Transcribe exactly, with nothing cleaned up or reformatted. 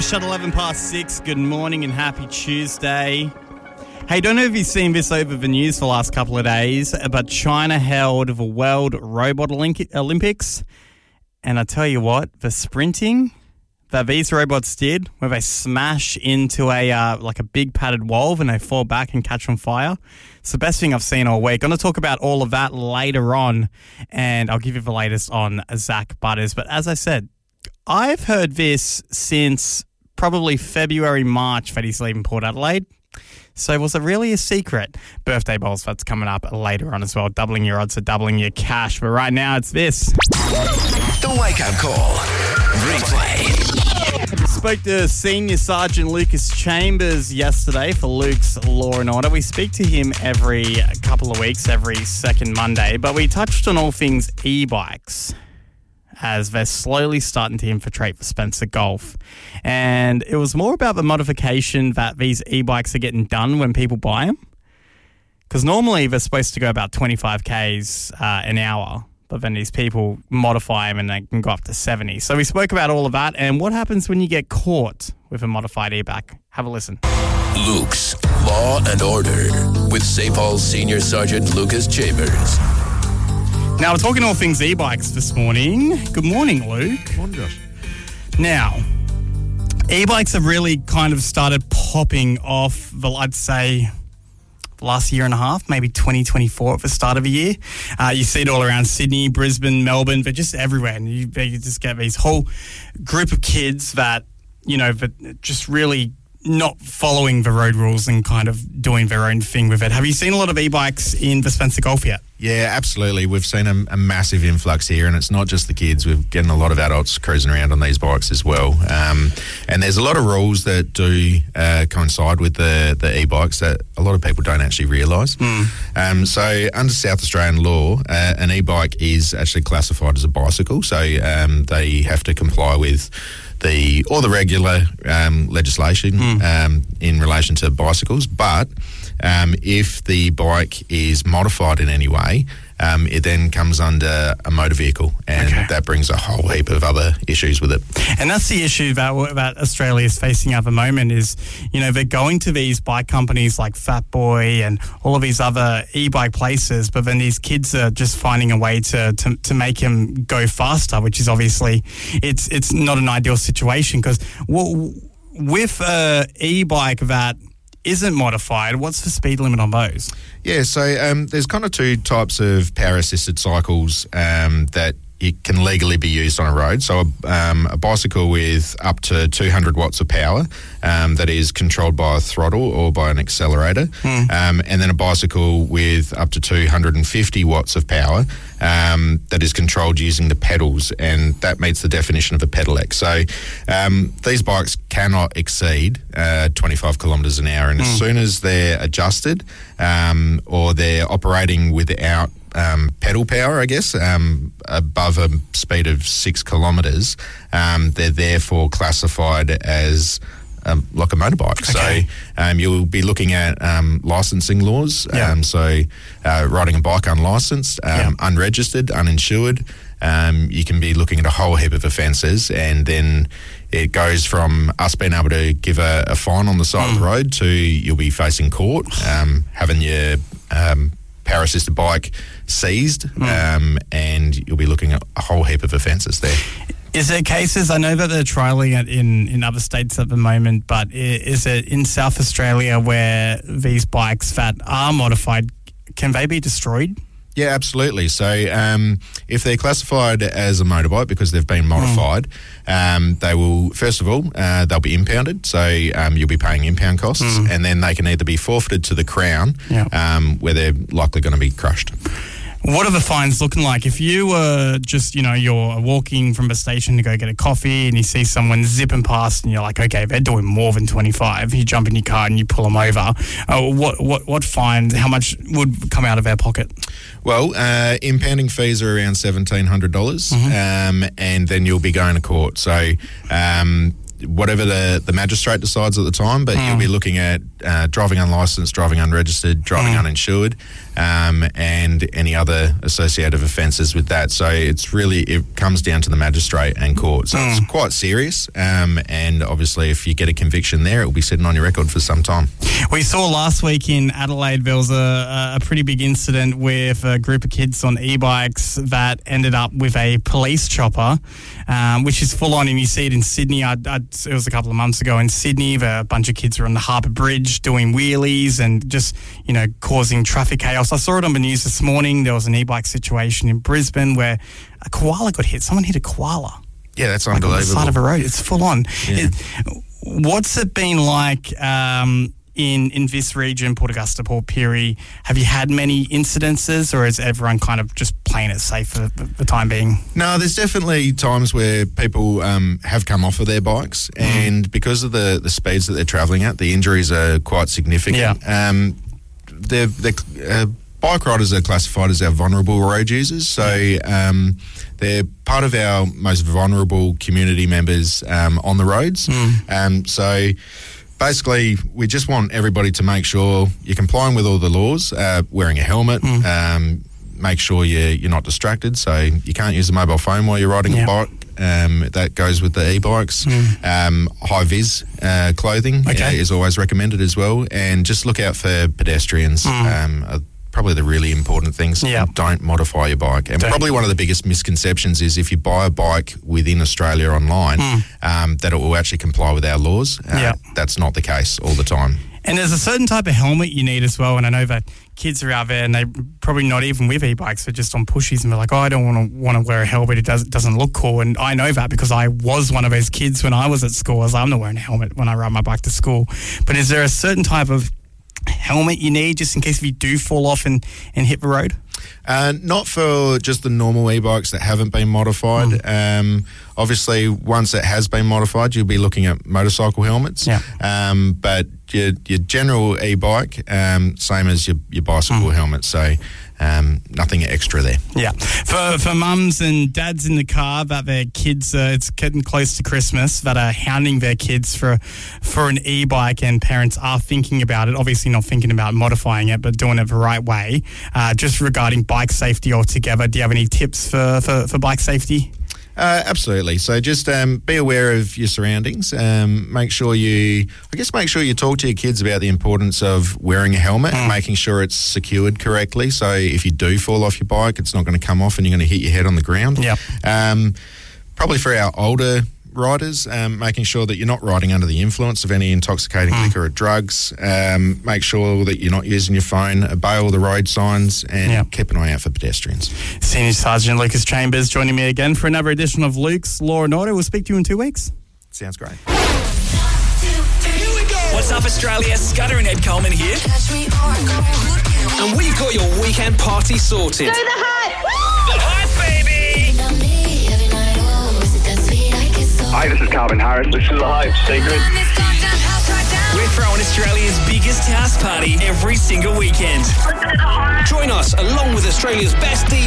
Shut eleven past six. Good morning and happy Tuesday. Hey, don't know if you've seen this over the news for the last couple of days, but China held the World Robot Olympics. And I tell you what, the sprinting that these robots did, where they smash into a uh, like a big padded wall and they fall back and catch on fire, it's the best thing I've seen all week. Going to talk about all of that later on, and I'll give you the latest on Zach Butters. But as I said, I've heard this since probably February, March that he's leaving Port Adelaide. So was it really a secret? Birthday bowls, that's coming up later on as well. Doubling your odds of doubling your cash. But right now, it's this. The Wake Up Call. Replay. Spoke to Senior Sergeant Lucas Chambers yesterday for Luke's Law and Order. We speak to him every couple of weeks, every second Monday. But we touched on all things e-bikes, as they're slowly starting to infiltrate for Spencer Gulf. And it was more about the modification that these e-bikes are getting done when people buy them. Because normally they're supposed to go about twenty-five kays uh, an hour, but then these people modify them and they can go up to seventy. So we spoke about all of that and what happens when you get caught with a modified e-bike. Have a listen. Luke's Law and Order with Saint Paul's Senior Sergeant Lucas Chambers. Now, we're talking all things e-bikes this morning. Good morning, Luke. Good morning, Josh. Now, e-bikes have really kind of started popping off, the, I'd say, the last year and a half, maybe twenty twenty-four at the start of the year. Uh, you see it all around Sydney, Brisbane, Melbourne, but just everywhere. And you, you just get these whole group of kids that, you know, that just really not following the road rules and kind of doing their own thing with it. Have you seen a lot of e-bikes in the Spencer Gulf yet? Yeah, absolutely. We've seen a, a massive influx here, and it's not just the kids. We're getting a lot of adults cruising around on these bikes as well. Um, and there's a lot of rules that do uh, coincide with the, the e-bikes that a lot of people don't actually realise. Mm. Um, so under South Australian law, uh, an e-bike is actually classified as a bicycle. So um, they have to comply with the all the regular um, legislation mm. um, in relation to bicycles, but um, if the bike is modified in any way, um, it then comes under a motor vehicle, and okay. that brings a whole heap of other issues with it. And that's the issue that, that Australia is facing at the moment is, you know, they're going to these bike companies like Fat Boy and all of these other e-bike places, but then these kids are just finding a way to, to, to make them go faster, which is obviously, it's it's not an ideal situation because w- with an e-bike that isn't modified, what's the speed limit on those? Yeah, so um, there's kind of two types of power-assisted cycles um, that it can legally be used on a road. So um, a bicycle with up to two hundred watts of power um, that is controlled by a throttle or by an accelerator. Mm. Um, and then a bicycle with up to two hundred fifty watts of power um, that is controlled using the pedals, and that meets the definition of a pedelec. So um, these bikes cannot exceed uh, twenty-five kilometres an hour, and mm. as soon as they're adjusted um, or they're operating without Um, pedal power, I guess, um, above a speed of six kilometres, um, they're therefore classified as um, like a motorbike. Okay. So um, you'll be looking at um, licensing laws. Yeah. Um, so uh, riding a bike unlicensed, um, yeah. unregistered, uninsured. Um, you can be looking at a whole heap of offences, and then it goes from us being able to give a, a fine on the side mm. of the road to you'll be facing court, um, having your um, power-assisted bike seized, mm. um, and you'll be looking at a whole heap of offences there. Is there cases, I know that they're trialling it in, in other states at the moment, but is it in South Australia where these bikes that are modified, can they be destroyed? Yeah, absolutely. So um, if they're classified as a motorbike because they've been modified, mm. um, they will, first of all, uh, they'll be impounded. So um, you'll be paying impound costs, mm. and then they can either be forfeited to the Crown, yeah. um, where they're likely going to be crushed. What are the fines looking like? If you were just, you know, you're walking from a station to go get a coffee and you see someone zipping past and you're like, okay, they're doing more than twenty-five. You jump in your car and you pull them over. Uh, what, what, what fines, how much would come out of our pocket? Well, uh, impounding fees are around seventeen hundred dollars, mm-hmm. um, and then you'll be going to court. So, um, whatever the, the magistrate decides at the time, but mm. you'll be looking at uh, driving unlicensed, driving unregistered, driving mm. uninsured. um, and any other associated offences with that. So it's really, it comes down to the magistrate and court. So mm. it's quite serious, um, and obviously if you get a conviction there, it will be sitting on your record for some time. We saw last week in Adelaide there was a, a pretty big incident with a group of kids on e-bikes that ended up with a police chopper, um, which is full on, and you see it in Sydney. I, I, it was a couple of months ago in Sydney. A bunch of kids were on the Harbour Bridge doing wheelies and just, you know, causing traffic chaos. I saw it on the news this morning. There was an e-bike situation in Brisbane where a koala got hit. Someone hit a koala. Yeah, that's like unbelievable. On the side of a road. It's full on. Yeah. It, what's it been like um, in in this region, Port Augusta, Port Pirie? Have you had many incidences, or is everyone kind of just playing it safe for the, the time being? No, there's definitely times where people um, have come off of their bikes, mm. and because of the, the speeds that they're travelling at, the injuries are quite significant. Yeah. Um, they're, they're, uh, bike riders are classified as our vulnerable road users, so um, they're part of our most vulnerable community members um, on the roads. Mm. Um, so basically, we just want everybody to make sure you're complying with all the laws, uh, wearing a helmet, mm. um, make sure you're, you're not distracted, so you can't use a mobile phone while you're riding yeah. a bike. Um, that goes with the e-bikes. Mm. Um, high-vis uh, clothing okay. uh, is always recommended as well, and just look out for pedestrians. Mm. Um, uh, probably the really important things. Yep. Don't modify your bike. And Don't. probably one of the biggest misconceptions is if you buy a bike within Australia online, mm. um, that it will actually comply with our laws. Uh, yep. That's not the case all the time. And there's a certain type of helmet you need as well, and I know that kids are out there and they probably not even with e-bikes, they're just on pushies and they're like, oh, I don't want to want to wear a helmet, it does, doesn't look cool. And I know that because I was one of those kids when I was at school. I was like, I'm not wearing a helmet when I ride my bike to school. But is there a certain type of helmet you need just in case if you do fall off and, and hit the road? Uh, not for just the normal e-bikes that haven't been modified. Mm. Um, obviously, once it has been modified, you'll be looking at motorcycle helmets. Yeah. Um, but your, your general e-bike, um, same as your, your bicycle mm. helmet. So um, nothing extra there. Yeah. For for mums and dads in the car that their kids, uh, it's getting close to Christmas, that are hounding their kids for for an e-bike, and parents are thinking about it, obviously not thinking about modifying it, but doing it the right way. Uh, just regarding bike safety altogether, do you have any tips for, for, for bike safety? Uh, absolutely. So just um, be aware of your surroundings. Um, make sure you, I guess, make sure you talk to your kids about the importance of wearing a helmet, mm. making sure it's secured correctly. So if you do fall off your bike, it's not going to come off and you're going to hit your head on the ground. Yep. Um, probably for our older riders, um, making sure that you're not riding under the influence of any intoxicating mm. liquor or drugs. Um, make sure that you're not using your phone. Obey all the road signs and yep. keep an eye out for pedestrians. Senior Sergeant Lucas Chambers joining me again for another edition of Luke's Law and Order. We'll speak to you in two weeks. Sounds great. What's up, Australia? Scudder and Ed Coleman here. And we've got your weekend party sorted. Do the hype! The hype, baby! Hi, this is Calvin Harris. This is The Hype. Stay good. We're throwing Australia's biggest house party every single weekend. Join us along with Australia's best D